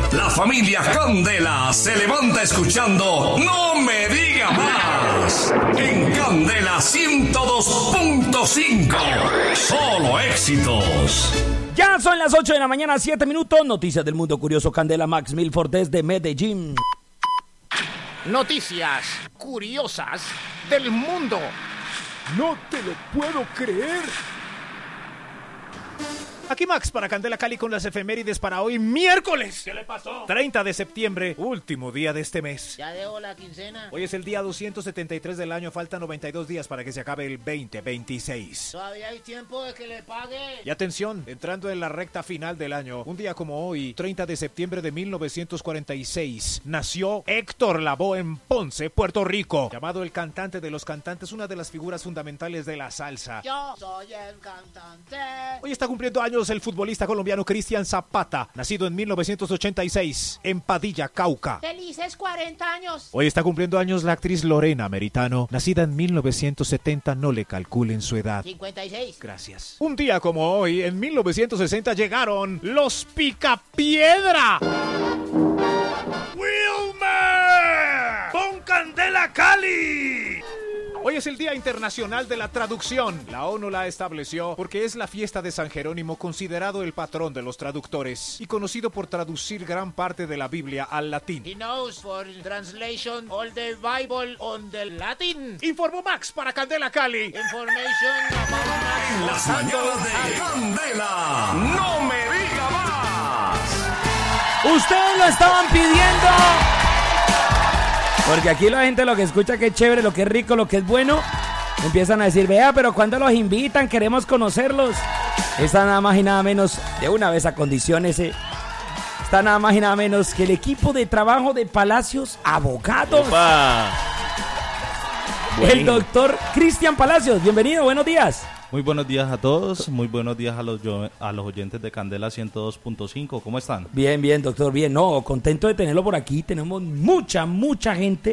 La familia Candela se levanta escuchando No Me Diga Más en Candela 102.5. Solo éxitos. Ya son las 8 de la mañana, 7 minutos. Noticias del mundo curioso. Candela Max Milford desde Medellín. Noticias curiosas del mundo. No te lo puedo creer. Aquí Max para Candela Cali con las efemérides para hoy, miércoles. ¿Qué le pasó? 30 de septiembre, último día de este mes. Ya debo la quincena. Hoy es el día 273 del año, faltan 92 días para que se acabe el 2026. Todavía hay tiempo de que le pague. Y atención, entrando en la recta final del año, un día como hoy, 30 de septiembre de 1946, nació Héctor Lavoe en Ponce, Puerto Rico. Llamado el cantante de los cantantes, una de las figuras fundamentales de la salsa. Yo soy el cantante. Hoy está cumpliendo años el futbolista colombiano Cristian Zapata, nacido en 1986, en Padilla, Cauca. Felices 40 años. Hoy está cumpliendo años la actriz Lorena Meritano, nacida en 1970, no le calculen su edad. 56. Gracias. Un día como hoy, en 1960, llegaron los Picapiedra. ¡Wilmer! ¡Pon Candela Cali! Hoy es el Día Internacional de la Traducción. La ONU la estableció porque es la fiesta de San Jerónimo, considerado el patrón de los traductores y conocido por traducir gran parte de la Biblia al latín. He knows for translation all the Bible on the Latin. Informó Max para Candela Cali. Information about Max. En las mañanas de Candela. No me diga más. Ustedes lo estaban pidiendo. Porque aquí la gente lo que escucha que es chévere, lo que es rico, lo que es bueno, empiezan a decir, vea, pero ¿cuándo los invitan? Queremos conocerlos. Está nada más y nada menos, de una vez acondiciónese, está nada más y nada menos que el equipo de trabajo de Palacios Abogados. ¡Opa! El doctor Cristian Palacios, bienvenido, buenos días. Muy buenos días a todos, muy buenos días a los oyentes de Candela 102.5, ¿cómo están? Bien, bien, doctor, bien, no, contento de tenerlo por aquí, tenemos mucha gente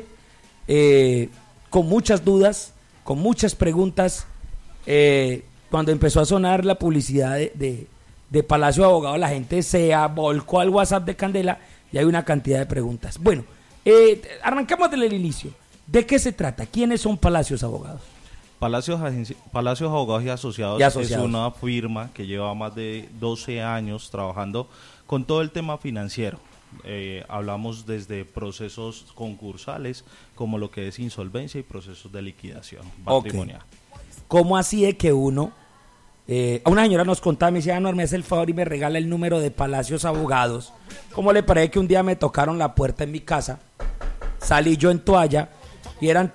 con muchas dudas, con muchas preguntas. Cuando empezó a sonar la publicidad de Palacio de Abogados, la gente se volcó al WhatsApp de Candela y hay una cantidad de preguntas. Bueno, arrancamos desde el inicio. ¿De qué se trata? ¿Quiénes son Palacios Abogados? Palacios Abogados y Asociados es una firma que lleva más de 12 años trabajando con todo el tema financiero. Hablamos desde procesos concursales, como lo que es insolvencia y procesos de liquidación patrimonial. Okay. ¿Cómo así de que uno... una señora nos contaba, me decía, me hace el favor y me regala el número de Palacios Abogados? ¿Cómo le parece que un día me tocaron la puerta en mi casa? Salí yo en toalla y eran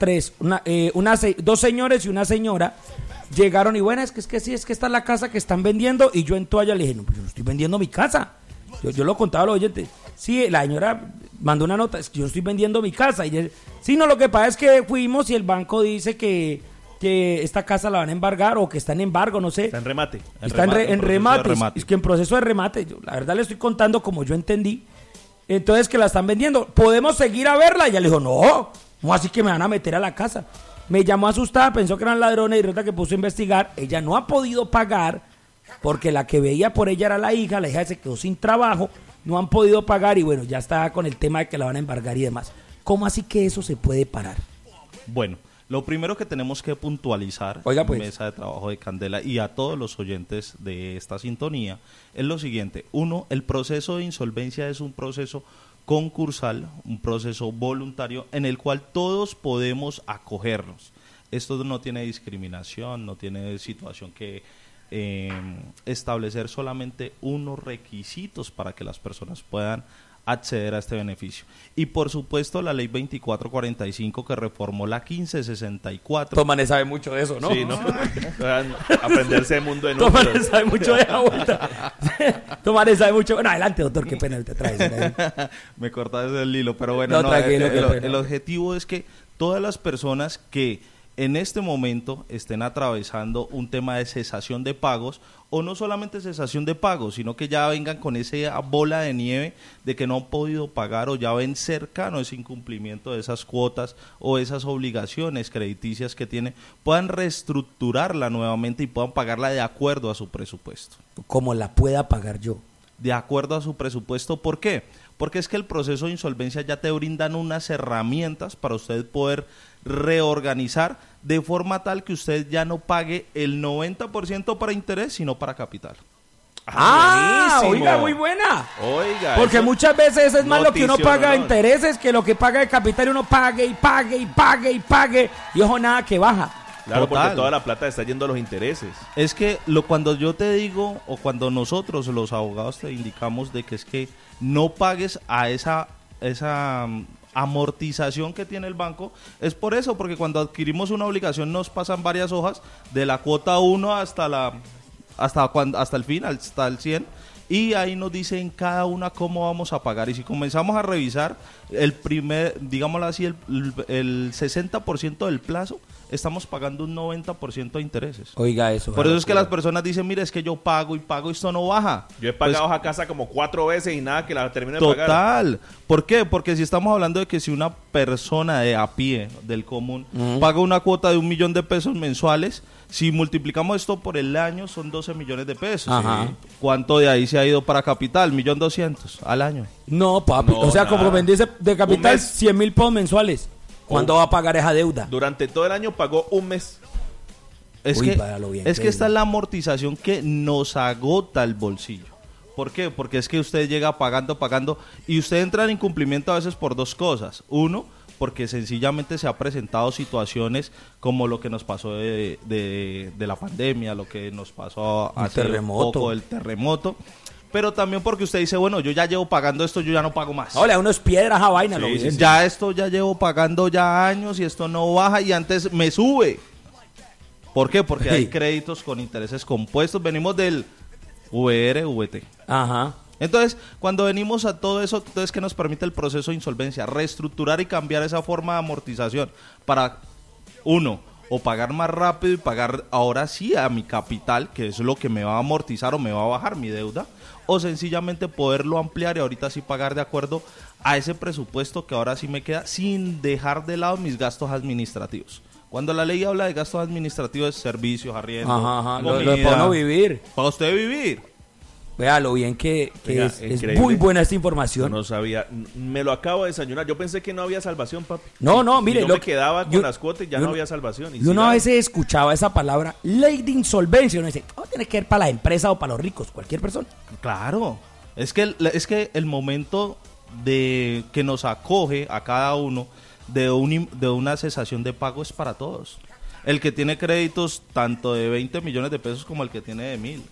dos señores y una señora. Llegaron y bueno, es que sí, es que esta es la casa que están vendiendo. Y yo en toalla le dije, no, pues yo estoy vendiendo mi casa. Yo lo contaba a los oyentes. Sí, la señora mandó una nota, es que yo estoy vendiendo mi casa. Y él, sí, no, lo que pasa es que fuimos y el banco dice que esta casa la van a embargar o que está en embargo, no sé. Está en remate. Está en remate. Es que en proceso de remate. Yo, la verdad le estoy contando como yo entendí. Entonces que la están vendiendo. ¿Podemos seguir a verla? Y ella le dijo, no, así que me van a meter a la casa. Me llamó asustada, pensó que eran ladrones y resulta que puso a investigar. Ella no ha podido pagar porque la que veía por ella era la hija se quedó sin trabajo, no han podido pagar y bueno, ya está con el tema de que la van a embargar y demás. ¿Cómo así que eso se puede parar? Bueno, lo primero que tenemos que puntualizar en Mesa de Trabajo de Candela y a todos los oyentes de esta sintonía es lo siguiente. Uno, el proceso de insolvencia es un proceso concursal, un proceso voluntario en el cual todos podemos acogernos. Esto no tiene discriminación, no tiene situación que establecer, solamente unos requisitos para que las personas puedan acceder a este beneficio. Y por supuesto la ley 2445 que reformó la 1564. Tomás sabe mucho de eso, ¿no? Sí, ¿no? Aprenderse el mundo de números. Tomás sabe mucho de la vuelta. Tomás sabe mucho. Bueno, adelante, doctor, qué pena te traes. Me cortas el hilo, pero bueno, el objetivo es que todas las personas que en este momento estén atravesando un tema de cesación de pagos, o no solamente cesación de pagos, sino que ya vengan con esa bola de nieve de que no han podido pagar o ya ven cercano ese incumplimiento de esas cuotas o esas obligaciones crediticias que tienen, puedan reestructurarla nuevamente y puedan pagarla de acuerdo a su presupuesto. Como la pueda pagar yo. de acuerdo a su presupuesto. ¿Por qué? Porque es que el proceso de insolvencia ya te brindan unas herramientas para usted poder reorganizar de forma tal que usted ya no pague el 90% para interés, sino para capital. Buenísimo. Oiga, muy buena. Oiga, Porque eso- muchas veces es más lo que uno noticia, paga de ¿no? intereses que lo que paga de capital, y uno pague y pague y pague y pague, y ojo, nada que baja. Claro, Total. porque toda la plata está yendo a los intereses. Es que cuando yo te digo, o cuando nosotros los abogados te indicamos de que es que no pagues a esa amortización que tiene el banco, es por eso, porque cuando adquirimos una obligación nos pasan varias hojas de la cuota 1 hasta el fin, hasta el 100, y ahí nos dicen cada una cómo vamos a pagar. Y si comenzamos a revisar digámoslo así, el 60% del plazo, estamos pagando un 90% de intereses. Oiga, eso. Por eso es que las personas dicen, mire, es que yo pago y pago y esto no baja. Yo he pagado Pues, esa casa como 4 veces y nada que la termine de pagar. total. ¿Por qué? Porque si estamos hablando de que si una persona de a pie, del común, paga una cuota de 1 millón de pesos mensuales, si multiplicamos esto por el año son 12 millones de pesos. Ajá. ¿Sí? ¿Cuánto de ahí se ha ido para capital? 1.200.000 al año. No, papi. No, o sea, nada. como bendice de Un capital, mes. 100.000 pesos mensuales. ¿Cuándo va a pagar esa deuda? Durante todo el año pagó un mes. Es Uy, que, para lo bien es que que esta es. es la amortización que nos agota el bolsillo. ¿Por qué? Porque es que usted llega pagando y usted entra en incumplimiento a veces por dos cosas. Uno, porque sencillamente se ha presentado situaciones como lo que nos pasó de la pandemia, lo que nos pasó El hace terremoto. poco, el terremoto. Pero también porque usted dice, bueno, yo ya llevo pagando esto, yo ya no pago más. Hola, uno es piedras a vaina, Sí, lo sí, bien. sí. Ya esto ya llevo pagando ya años y esto no baja y antes me sube. ¿Por qué? Porque hay Sí. créditos con intereses compuestos. Venimos del VR, VT. Ajá. Entonces, cuando venimos a todo eso, entonces, ¿qué nos permite el proceso de insolvencia? Reestructurar y cambiar esa forma de amortización para, uno, o pagar más rápido y pagar ahora sí a mi capital, que es lo que me va a amortizar o me va a bajar mi deuda, o sencillamente poderlo ampliar y ahorita sí pagar de acuerdo a ese presupuesto que ahora sí me queda sin dejar de lado mis gastos administrativos. Cuando la ley habla de gastos administrativos es servicios, arriendo, Ajá. Lo de comida, para uno vivir. para usted vivir. Vea lo bien que Oiga, es increíble. muy buena esta Yo información. no sabía. Me lo acabo de desayunar. Yo pensé que no había salvación, papi. No, Si mire. yo lo me quedaba con las cuotas y ya yo no había salvación. Y uno sí a la- veces escuchaba esa palabra, ley de insolvencia. Uno dice, tiene que ver para la empresa o para los ricos, cualquier persona. Claro, es que el momento de que nos acoge a cada uno de una cesación de pago es para todos. El que tiene créditos tanto de 20 millones de pesos como el que tiene de 1.000.